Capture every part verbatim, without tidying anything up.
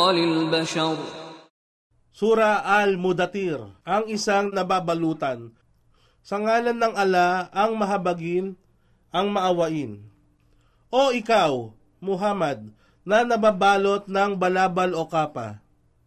للبشر. Sura Al-Mudatir, ang isang nababalutan. Sa ngalan ng ala, ang mahabagin, ang maawain. O ikaw, Muhammad, na nababalot ng balabal o kapa.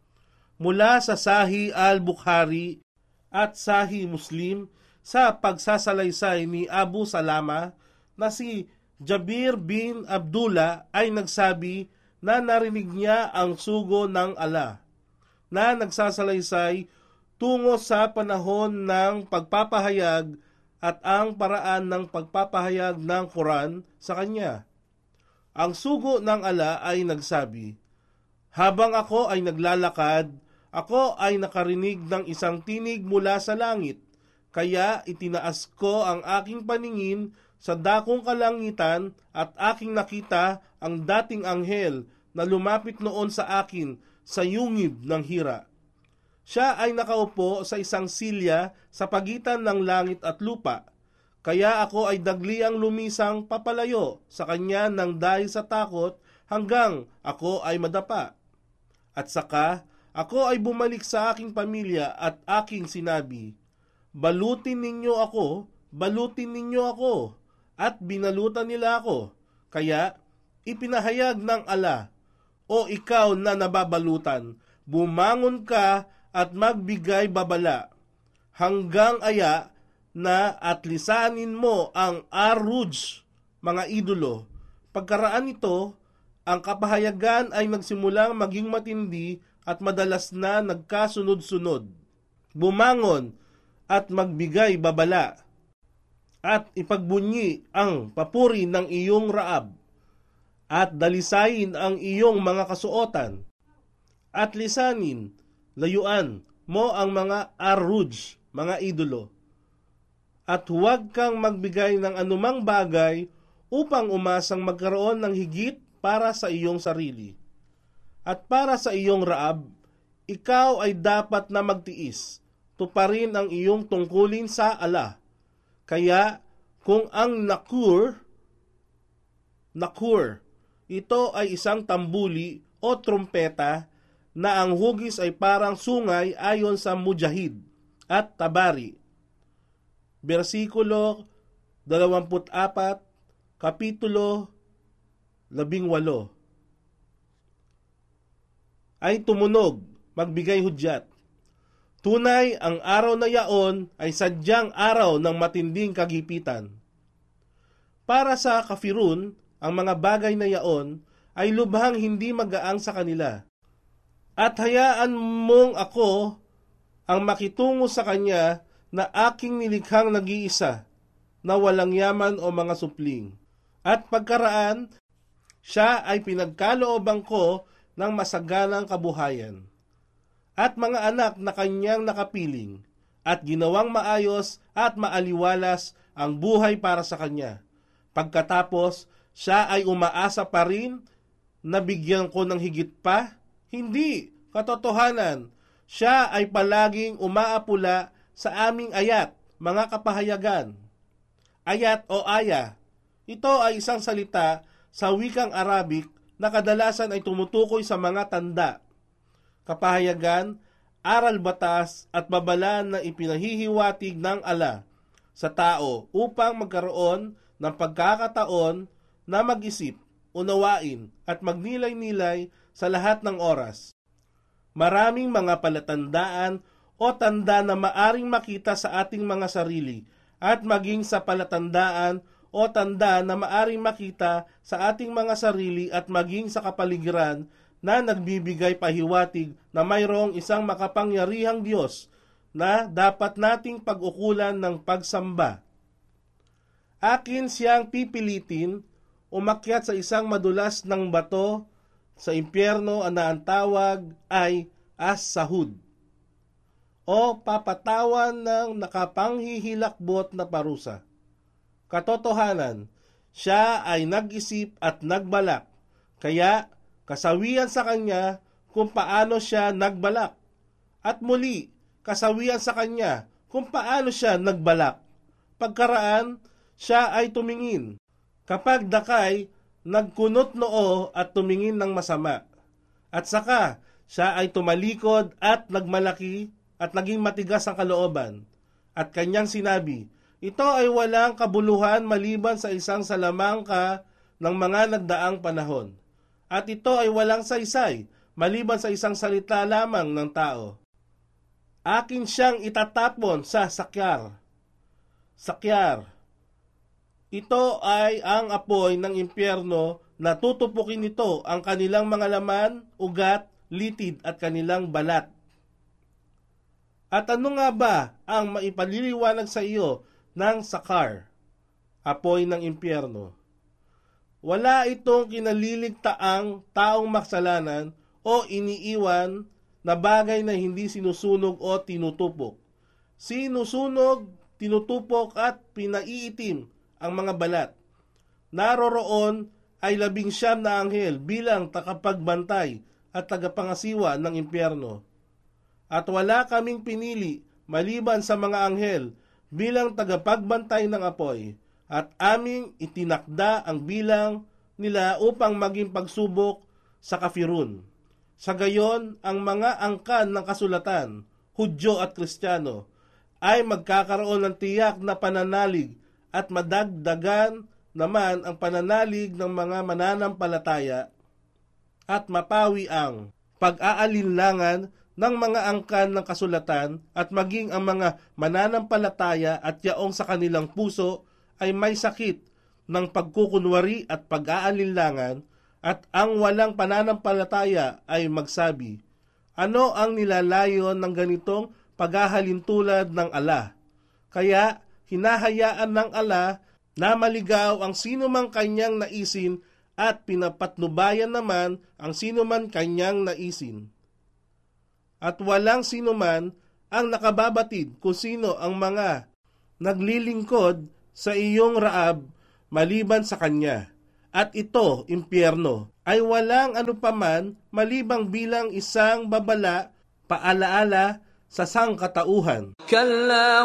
Mula sa Sahih al-Bukhari at Sahih Muslim sa pagsasalaysay ni Abu Salama na si Jabir bin Abdullah ay nagsabi na narinig niya ang sugo ng ala na nagsasalaysay tungo sa panahon ng pagpapahayag at ang paraan ng pagpapahayag ng Quran sa kanya. Ang sugo ng ala ay nagsabi, habang ako ay naglalakad, ako ay nakarinig ng isang tinig mula sa langit, kaya itinaas ko ang aking paningin sa dakong kalangitan at aking nakita ang dating anghel na lumapit noon sa akin sa yungib ng hira. Siya ay nakaupo sa isang silya sa pagitan ng langit at lupa, kaya ako ay dagliang lumisang papalayo sa kanya ng dahil sa takot hanggang ako ay madapa. At saka, ako ay bumalik sa aking pamilya at aking sinabi, balutin ninyo ako, balutin ninyo ako, at binalutan nila ako. Kaya, ipinahayag ng ala, o ikaw na nababalutan, bumangon ka at magbigay babala, hanggang aya na at lisanin mo ang Ar-Ruj, mga idolo. Pagkaraan nito, ang kapahayagan ay nagsimulang maging matindi at madalas na nagkasunod-sunod. Bumangon at magbigay babala, at ipagbunyi ang papuri ng iyong Raab, at dalisayin ang iyong mga kasuotan, at lisanin, layuan mo ang mga Ar-Ruj, mga idolo. At huwag kang magbigay ng anumang bagay upang umasang magkaroon ng higit para sa iyong sarili. At para sa iyong Raab, ikaw ay dapat na magtiis, tuparin ang iyong tungkulin sa ala. Kaya kung ang nakur, nakur, ito ay isang tambuli o trumpeta na ang hugis ay parang sungay ayon sa Mujahid at Tabari. Versikulo dalawampu't apat, kapitulo labing walo. Ay tumunog, magbigay hudyat. Tunay, ang araw na yaon ay sadyang araw ng matinding kagipitan. Para sa kafirun, ang mga bagay na yaon ay lubhang hindi magaang sa kanila. At hayaan mong ako ang makitungo sa kanya na aking nilikhang nag-iisa, na walang yaman o mga supling. At pagkaraan, siya ay pinagkalooban ko ng masaganang kabuhayan. At mga anak na kanyang nakapiling, at ginawang maayos at maaliwalas ang buhay para sa kanya. Pagkatapos, siya ay umaasa pa rin na bigyan ko ng higit pa? Hindi, katotohanan. Siya ay palaging umaapula sa aming ayat, mga kapahayagan. Ayat o aya, ito ay isang salita sa wikang Arabic na kadalasan ay tumutukoy sa mga tanda, kapahayagan, aral batas at babala na ipinahihiwatig ng ala sa tao upang magkaroon ng pagkakataon na mag-isip, unawain at magnilay-nilay sa lahat ng oras. Maraming mga palatandaan o tanda na maaring makita sa ating mga sarili at maging sa palatandaan o tanda na maaring makita sa ating mga sarili at maging sa kapaligiran na nagbibigay pahiwatig na mayroong isang makapangyarihang Diyos na dapat nating pag-ukulan ng pagsamba. Akin siyang pipilitin umakyat sa isang madulas ng bato sa impyerno na ang tawag ay As-Sahud o papatawan ng nakapanghihilakbot na parusa. Katotohanan, siya ay nag-isip at nagbalak, kaya kasawian sa kanya kung paano siya nagbalak, at muli kasawian sa kanya kung paano siya nagbalak. Pagkaraan, siya ay tumingin. Kapag dakay, nagkunot noo at tumingin ng masama. At saka, Siya ay tumalikod at nagmalaki at naging matigas ang kalooban. At kanyang sinabi, ito ay walang kabuluhan maliban sa isang salamangka ng mga nagdaang panahon. At ito ay walang saysay maliban sa isang salita lamang ng tao. Akin siyang itatapon sa sakyar. Sakyar. Ito ay ang apoy ng impyerno na tutupukin nito ang kanilang mga laman, ugat, litid at kanilang balat. At ano nga ba ang maipaliliwanag sa iyo ng sakar, apoy ng impyerno? Wala itong kinaliligtaang taong maksalanan o iniiwan na bagay na hindi sinusunog o tinutupok. Sinusunog, tinutupok at pinaiitim ang mga balat. Naroroon ay labing siyam na anghel bilang takapagbantay at tagapangasiwa ng impyerno. At wala kaming pinili maliban sa mga anghel bilang tagapagbantay ng apoy, at aming itinakda ang bilang nila upang maging pagsubok sa kafirun. Sa gayon, ang mga angkan ng kasulatan, Hudyo at Kristiyano, ay magkakaroon ng tiyak na pananalig at madagdagan naman ang pananalig ng mga mananampalataya at mapawi ang pag-aalinlangan ng mga angkan ng kasulatan at maging ang mga mananampalataya at yaong sa kanilang puso ay may sakit ng pagkukunwari at pag-aalinlangan, at ang walang pananampalataya ay magsabi, ano ang nilalayon ng ganitong paghahalintulad ng ala? Kaya hinahayaan ng ala na maligaw ang sinumang kanyang naisin at pinapatnubayan naman ang sinuman kanyang naisin. At walang sinuman ang nakababatid kung sino ang mga naglilingkod sa iyong Raab maliban sa kanya. At ito, impyerno, ay walang anupaman malibang bilang isang babala paalaala sa sangkatauhan. Kalla